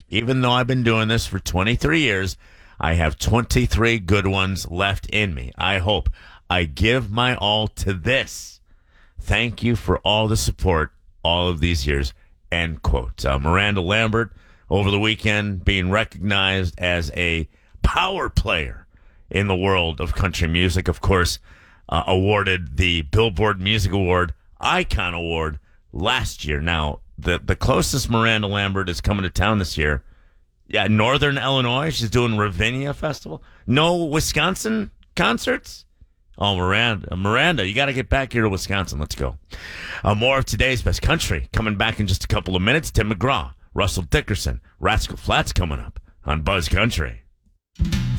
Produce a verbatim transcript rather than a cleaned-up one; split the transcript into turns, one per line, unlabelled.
Even though I've been doing this for twenty-three years, I have twenty-three good ones left in me. I hope. I give my all to this. Thank you for all the support all of these years. End quote. Uh, Miranda Lambert, over the weekend, being recognized as a power player in the world of country music. Of course, uh, awarded the Billboard Music Award, Icon Award, last year. Now, the, the closest Miranda Lambert is coming to town this year. Yeah, Northern Illinois. She's doing Ravinia Festival. No Wisconsin concerts? Oh, Miranda. Miranda, you got to get back here to Wisconsin. Let's go. Uh, more of today's Best Country coming back in just a couple of minutes. Tim McGraw, Russell Dickerson, Rascal Flatts coming up on Buzz Country.